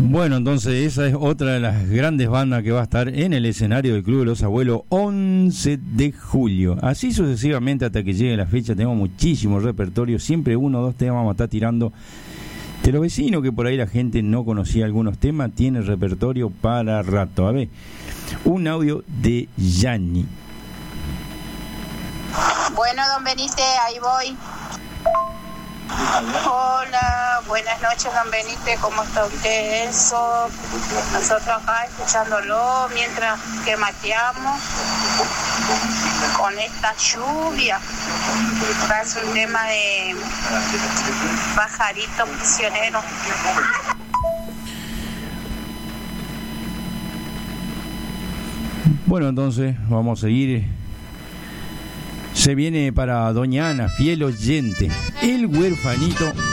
Bueno, entonces esa es otra de las grandes bandas que va a estar en el escenario del Club de los Abuelos 11 de julio. Así sucesivamente hasta que llegue la fecha. Tenemos muchísimo repertorio, siempre uno o dos temas vamos a estar tirando de los vecinos, que por ahí la gente no conocía algunos temas. Tiene repertorio para rato. A ver, un audio de Yanni. Bueno, don Benítez, ahí voy. Hola, buenas noches, don Benítez, ¿cómo está usted? Eso, nosotros acá escuchándolo mientras que mateamos con esta lluvia. Es un tema de pajarito prisionero. Bueno, entonces vamos a seguir. Se viene para doña Ana, fiel oyente, El Huerfanito